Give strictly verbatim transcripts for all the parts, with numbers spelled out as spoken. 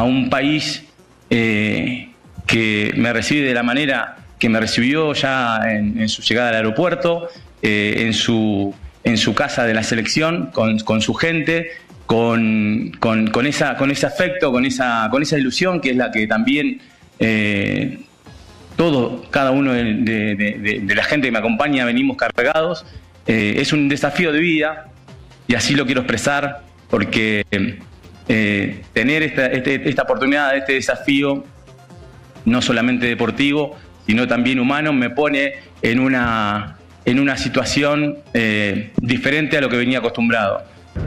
a un país eh, que me recibe de la manera que me recibió ya en, en su llegada al aeropuerto, eh, en, su, en su casa de la selección, con, con su gente, con, con, con, esa, con ese afecto, con esa, con esa ilusión que es la que también eh, todo, cada uno de, de, de, de la gente que me acompaña venimos cargados. Eh, es un desafío de vida y así lo quiero expresar, porque eh, tener esta, este, esta oportunidad, este desafío, no solamente deportivo, sino también humano, me pone en una, en una situación eh, diferente a lo que venía acostumbrado.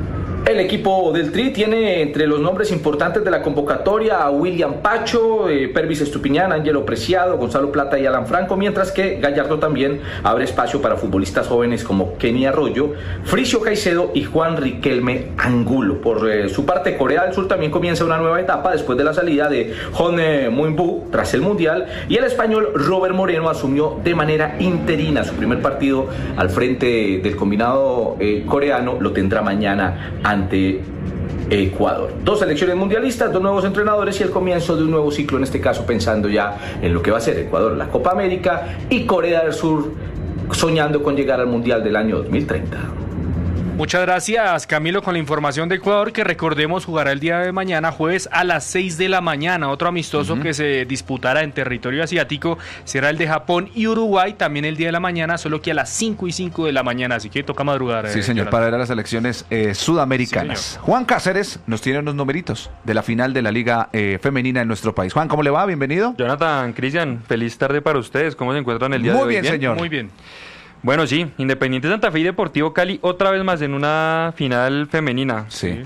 El equipo del Tri tiene entre los nombres importantes de la convocatoria a William Pacho, eh, Pervis Estupiñán, Ángelo Preciado, Gonzalo Plata y Alan Franco, mientras que Gallardo también abre espacio para futbolistas jóvenes como Kenny Arroyo, Fricio Caicedo y Juan Riquelme Angulo. Por eh, su parte, Corea del Sur también comienza una nueva etapa después de la salida de Hon Moinbu tras el Mundial, y el español Robert Moreno asumió de manera interina su primer partido al frente del combinado eh, coreano. Lo tendrá mañana ante Ecuador. Dos selecciones mundialistas, dos nuevos entrenadores y el comienzo de un nuevo ciclo, en este caso pensando ya en lo que va a ser Ecuador, la Copa América, y Corea del Sur soñando con llegar al Mundial del año dos mil treinta. Muchas gracias, Camilo, con la información de Ecuador, que recordemos jugará el día de mañana, jueves a las seis de la mañana. Otro amistoso uh-huh. que se disputará en territorio asiático será el de Japón y Uruguay, también el día de la mañana, solo que a las cinco y cinco de la mañana, así que toca madrugar. Sí, eh, señor, Jonathan. Para ver a las selecciones eh, sudamericanas. Sí, Juan Cáceres nos tiene unos numeritos de la final de la Liga eh, Femenina en nuestro país. Juan, ¿cómo le va? Bienvenido. Jonathan, Cristian, feliz tarde para ustedes. ¿Cómo se encuentran el día Muy de hoy? Muy bien, señor. Muy bien. Bueno, sí, Independiente Santa Fe y Deportivo Cali otra vez más en una final femenina. Sí.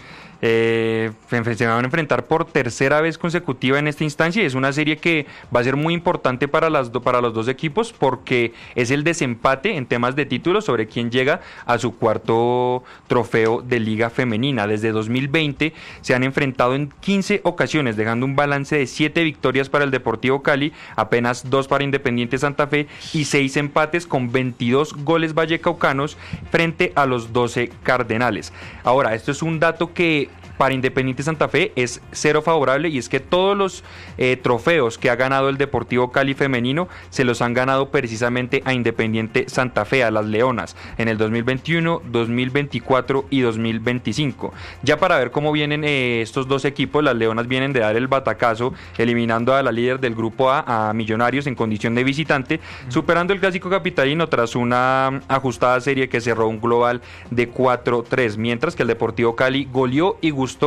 Eh, se van a enfrentar por tercera vez consecutiva en esta instancia y es una serie que va a ser muy importante para, las do, para los dos equipos, porque es el desempate en temas de títulos sobre quién llega a su cuarto trofeo de Liga Femenina. Desde dos mil veinte se han enfrentado en quince ocasiones, dejando un balance de siete victorias para el Deportivo Cali, apenas dos para Independiente Santa Fe y seis empates con veintidós goles vallecaucanos frente a los doce cardenales. Ahora, esto es un dato que para Independiente Santa Fe es cero favorable, y es que todos los eh, trofeos que ha ganado el Deportivo Cali femenino se los han ganado precisamente a Independiente Santa Fe, a las Leonas, en el dos mil veintiuno, dos mil veinticuatro y dos mil veinticinco. Ya para ver cómo vienen eh, estos dos equipos, las Leonas vienen de dar el batacazo eliminando a la líder del grupo A, a Millonarios, en condición de visitante, superando el clásico capitalino tras una ajustada serie que cerró un global de cuatro tres, mientras que el Deportivo Cali goleó y gustó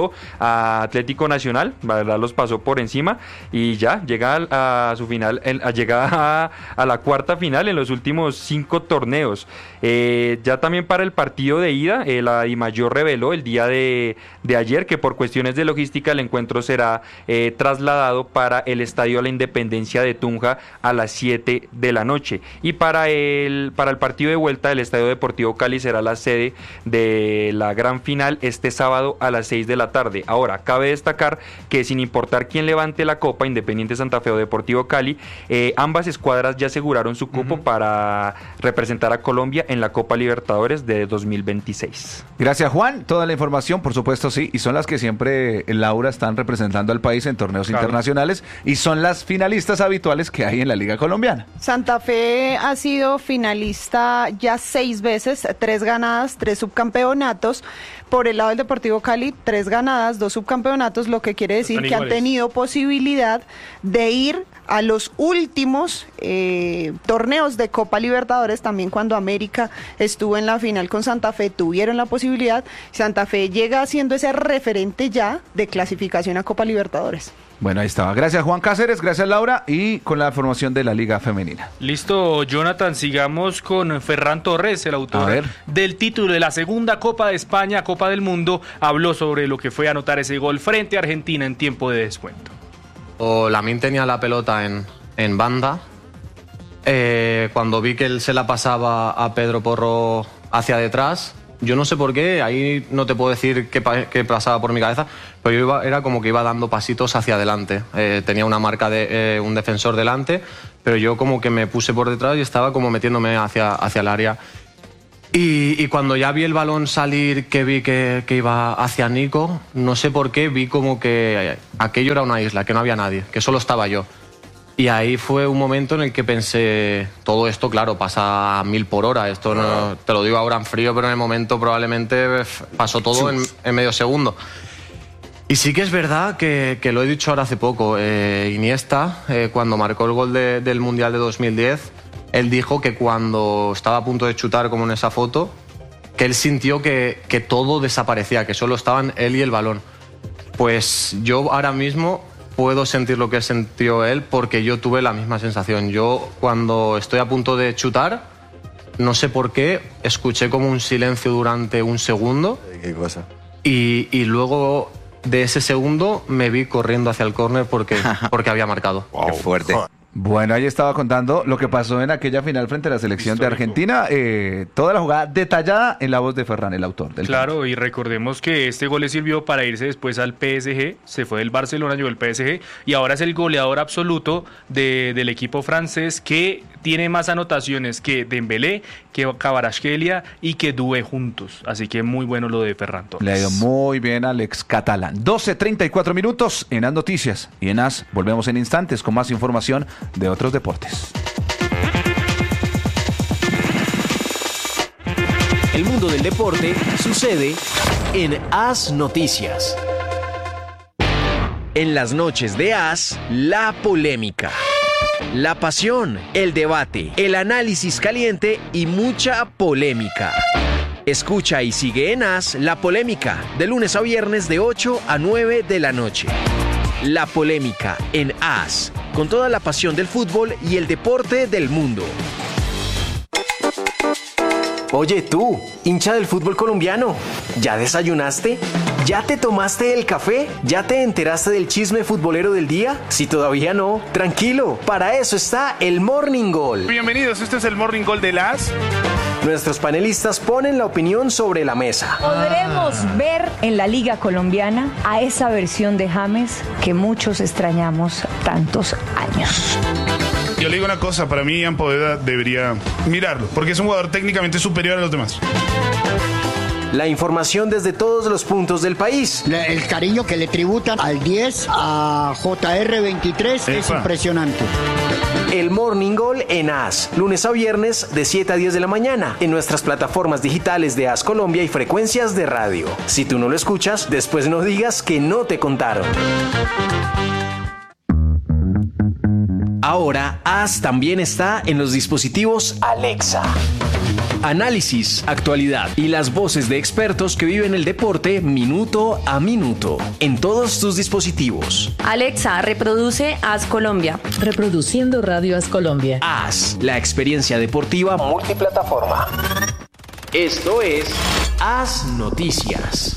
a Atlético Nacional, la verdad los pasó por encima y ya llega a, a su final, a, llega a, a la cuarta final en los últimos cinco torneos. Eh, ya también para el partido de ida, eh, la DIMAYOR reveló el día de, de ayer que por cuestiones de logística el encuentro será eh, trasladado para el Estadio La Independencia de Tunja a las siete de la noche, y para el, para el partido de vuelta el Estadio Deportivo Cali será la sede de la gran final este sábado a las seis de la tarde. Ahora, cabe destacar que sin importar quién levante la copa, Independiente Santa Fe o Deportivo Cali, eh, ambas escuadras ya aseguraron su cupo uh-huh. para representar a Colombia en la Copa Libertadores de dos mil veintiséis. Gracias, Juan. Toda la información, por supuesto, sí, y son las que siempre, Laura, están representando al país en torneos claro. internacionales, y son las finalistas habituales que hay en la Liga Colombiana. Santa Fe ha sido finalista ya seis veces, tres ganadas, tres subcampeonatos. Por el lado del Deportivo Cali, tres ganadas, dos subcampeonatos, lo que quiere decir que han tenido posibilidad de ir a los últimos eh, torneos de Copa Libertadores. También cuando América estuvo en la final con Santa Fe, tuvieron la posibilidad. Santa Fe llega siendo ese referente ya de clasificación a Copa Libertadores. Bueno, ahí estaba. Gracias, Juan Cáceres, gracias, Laura, y con la formación de la Liga Femenina. Listo, Jonathan, sigamos con Ferran Torres, el autor del título de la segunda Copa de España, Copa del Mundo. Habló sobre lo que fue anotar ese gol frente a Argentina en tiempo de descuento. O Lamine tenía la pelota en, en banda. Eh, cuando vi que él se la pasaba a Pedro Porro hacia detrás, yo no sé por qué, ahí no te puedo decir qué, qué pasaba por mi cabeza, pero yo iba, era como que iba dando pasitos hacia adelante. Eh, tenía una marca de eh, un defensor delante, pero yo como que me puse por detrás y estaba como metiéndome hacia, hacia el área. Y, y cuando ya vi el balón salir, que vi que, que iba hacia Nico, no sé por qué, vi como que aquello era una isla, que no había nadie, que solo estaba yo. Y ahí fue un momento en el que pensé, todo esto, claro, pasa a mil por hora. Esto no, te lo digo ahora en frío, pero en el momento probablemente pasó todo en, en medio segundo. Y sí que es verdad que, que lo he dicho ahora hace poco. Eh, Iniesta, eh, cuando marcó el gol de, del Mundial de dos mil diez, él dijo que cuando estaba a punto de chutar, como en esa foto, que él sintió que, que todo desaparecía, que solo estaban él y el balón. Pues yo ahora mismo puedo sentir lo que sintió él porque yo tuve la misma sensación. Yo cuando estoy a punto de chutar, no sé por qué, escuché como un silencio durante un segundo. ¿Qué cosa? Y, y luego de ese segundo me vi corriendo hacia el córner porque, porque había marcado. Wow. Qué fuerte. Bueno, ahí estaba contando lo que pasó en aquella final frente a la selección Histórico. de Argentina. Eh, toda la jugada detallada en la voz de Ferran, el autor del Claro, campo. Y recordemos que este gol le sirvió para irse después al P S G. Se fue del Barcelona, llegó al P S G y ahora es el goleador absoluto de, del equipo francés, que tiene más anotaciones que Dembélé, que Kvaratskhelia y que Doué juntos. Así que muy bueno lo de Ferran Torres. Le ha ido muy bien al ex catalán. doce treinta y cuatro minutos en As Noticias. Y en As volvemos en instantes con más información de otros deportes. El mundo del deporte sucede en As Noticias. En las noches de As, la polémica, la pasión, el debate, el análisis caliente y mucha polémica. Escucha y sigue en As La Polémica, de lunes a viernes de ocho a nueve de la noche. La Polémica en As, con toda la pasión del fútbol y el deporte del mundo. Oye tú, hincha del fútbol colombiano, ¿ya desayunaste? ¿Ya te tomaste el café? ¿Ya te enteraste del chisme futbolero del día? Si todavía no, tranquilo, para eso está el Morning Goal. Bienvenidos, este es el Morning Goal de las... Nuestros panelistas ponen la opinión sobre la mesa. Podremos ver en la Liga Colombiana a esa versión de James que muchos extrañamos tantos años. Yo le digo una cosa, para mí Ian Poveda debería mirarlo, porque es un jugador técnicamente superior a los demás. La información desde todos los puntos del país. El cariño que le tributan al diez, a J R veintitrés, Epa. Es impresionante. El Morning Goal en As, lunes a viernes de siete a diez de la mañana, en nuestras plataformas digitales de As Colombia y frecuencias de radio. Si tú no lo escuchas, después no digas que no te contaron. Ahora, As también está en los dispositivos Alexa. Análisis, actualidad y las voces de expertos que viven el deporte minuto a minuto en todos tus dispositivos. Alexa, reproduce As Colombia. Reproduciendo Radio As Colombia. As, la experiencia deportiva multiplataforma. Esto es As Noticias.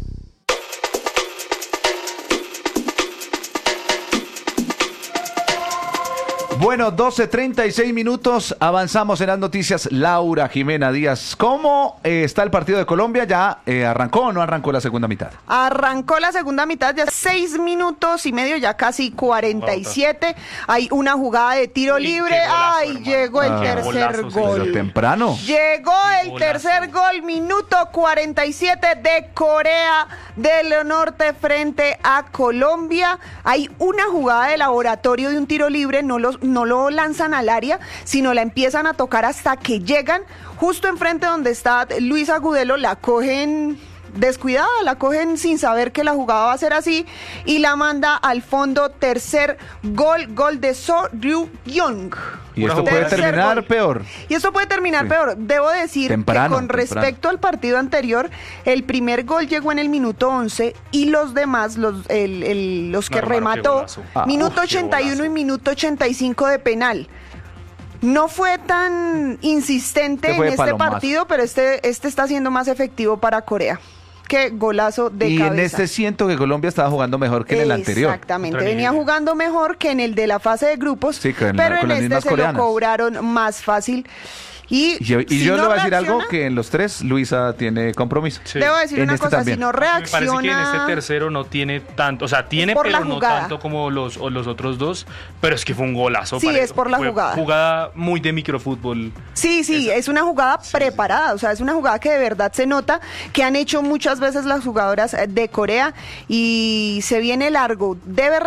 Bueno, doce treinta y seis minutos, avanzamos en las noticias. Laura Jimena Díaz, ¿cómo eh, está el partido de Colombia? ¿Ya eh, arrancó o no arrancó la segunda mitad? Arrancó la segunda mitad, ya seis minutos y medio, ya casi cuarenta y siete. Hay una jugada de tiro Uy, libre. Golazo, Ay, hermano. Llegó el ah, tercer golazo, gol. Pero temprano. Llegó el tercer gol, minuto cuarenta y siete de Corea del Norte frente a Colombia. Hay una jugada de laboratorio de un tiro libre, no los no lo lanzan al área, sino la empiezan a tocar hasta que llegan justo enfrente donde está Luis Agudelo, la cogen descuidada, la cogen sin saber que la jugada va a ser así y la manda al fondo. Tercer gol, gol de So Ryu-Young. Y esto puede terminar gol. peor. Y esto puede terminar sí. peor. Debo decir temprano, que con temprano. respecto al partido anterior, el primer gol llegó en el minuto once y los demás, los, el, el, los que no, remató, ah, minuto uf, ochenta y uno y minuto ochenta y cinco de penal. No fue tan insistente en este partido, pero este, este está siendo más efectivo para Corea. Qué golazo de y cabeza. Y en este siento que Colombia estaba jugando mejor que en el anterior. Exactamente, venía jugando mejor que en el de la fase de grupos, sí, pero en, la, en este se coreanas. lo cobraron más fácil. Y, y, y si yo no le voy a decir reacciona, algo que en los tres Luisa tiene compromiso. Sí. Debo decir en una este cosa, también. si no reacciona... Me parece que en este tercero no tiene tanto, o sea, tiene pero no tanto como los, o los otros dos, pero es que fue un golazo. Sí, para es por la fue jugada. Jugada muy de microfútbol. Sí, sí, esa. es una jugada sí, preparada, o sea, es una jugada que de verdad se nota, que han hecho muchas veces las jugadoras de Corea y se viene largo. Debe